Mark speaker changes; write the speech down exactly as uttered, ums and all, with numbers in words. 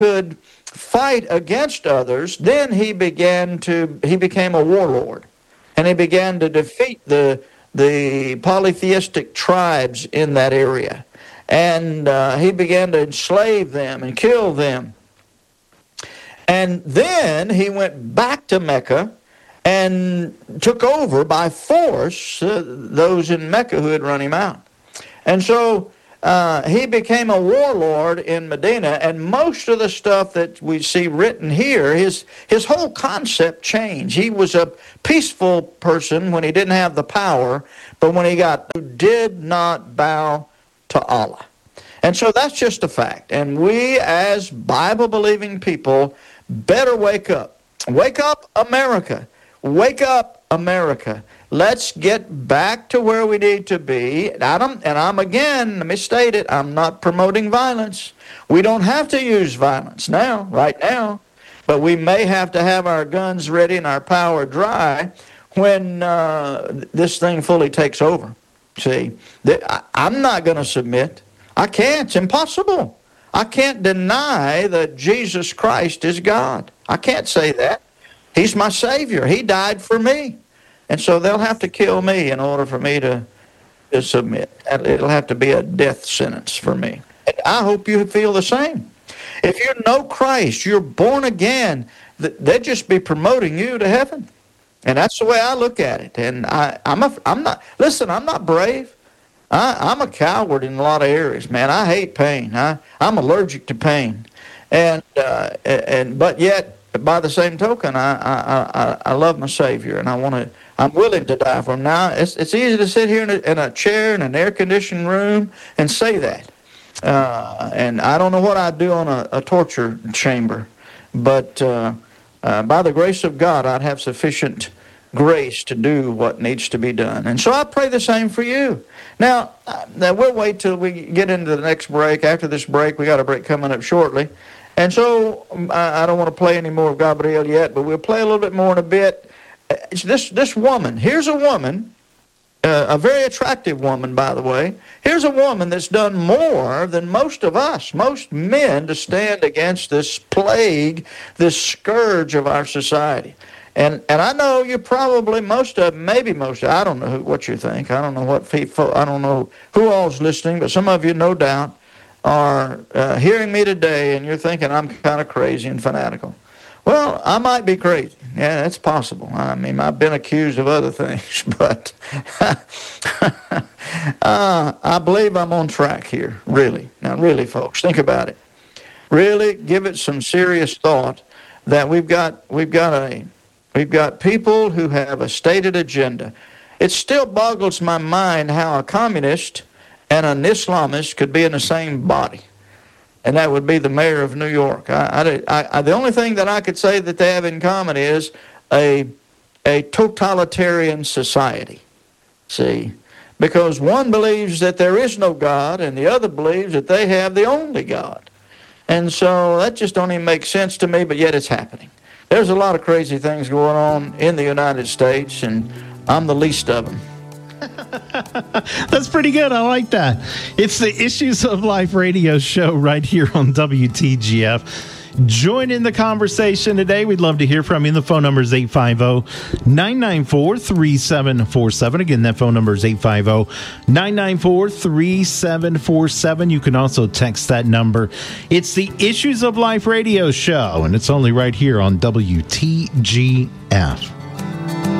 Speaker 1: could fight against others, then he began to he became a warlord, and he began to defeat the the polytheistic tribes in that area, and uh, he began to enslave them and kill them. And then he went back to Mecca and took over by force uh, those in Mecca who had run him out. And so uh, he became a warlord in Medina, and most of the stuff that we see written here, his, his whole concept changed. He was a peaceful person when he didn't have the power, but when he got, did not bow to Allah. And so that's just a fact. And we as Bible-believing people better wake up. Wake up, America. Wake up, America. Let's get back to where we need to be. And I'm, and I'm again, let me state it, I'm not promoting violence. We don't have to use violence now, right now. But we may have to have our guns ready and our power dry when uh, this thing fully takes over. See, I, I'm not going to submit. I can't. It's impossible. I can't deny that Jesus Christ is God. I can't say that. He's my Savior. He died for me. And so they'll have to kill me in order for me to, to submit. It'll have to be a death sentence for me. And I hope you feel the same. If you know Christ, you're born again, they'd just be promoting you to heaven. And that's the way I look at it. And I, I'm, a, I'm not, listen, I'm not brave. I, I'm a coward in a lot of areas, man. I hate pain. I, I'm allergic to pain. And, uh, and but yet, by the same token, I, I, I, I love my Savior, and I want to, I'm willing to die for him. Now, it's, it's easy to sit here in a, in a chair in an air-conditioned room and say that. Uh, and I don't know what I'd do on a, a torture chamber, but uh, uh, by the grace of God, I'd have sufficient grace to do what needs to be done. And so I pray the same for you. Now, uh, now we'll wait till we get into the next break. After this break, we got a break coming up shortly. And so I, I don't want to play any more of Gabriel yet, but we'll play a little bit more in a bit. Uh, this, this woman, here's a woman, uh, a very attractive woman, by the way. Here's a woman that's done more than most of us, most men, to stand against this plague, this scourge of our society. And and I know you probably, most of, maybe most of, I don't know who, what you think. I don't know what people, I don't know who all's listening, but some of you, no doubt, are uh, hearing me today, and you're thinking I'm kind of crazy and fanatical. Well, I might be crazy. Yeah, that's possible. I mean, I've been accused of other things, but uh, I believe I'm on track here, really. Now, really, folks, think about it. Really give it some serious thought that we've got, we've got a, We've got people who have a stated agenda. It still boggles my mind how a communist and an Islamist could be in the same body, and that would be the mayor of New York. I, I, I, the only thing that I could say that they have in common is a, a totalitarian society, see, because one believes that there is no God, and the other believes that they have the only God. And so that just don't even make sense to me, but yet it's happening. There's a lot of crazy things going on in the United States, and I'm the least of them.
Speaker 2: That's pretty good. I like that. It's the Issues of Life radio show right here on W T G F. Join in the conversation today. We'd love to hear from you. The phone number is eight five zero, nine nine four, three seven four seven. Again, that phone number is eight five zero, nine nine four, three seven four seven. You can also text that number. It's the Issues of Life radio show, and it's only right here on W T G F.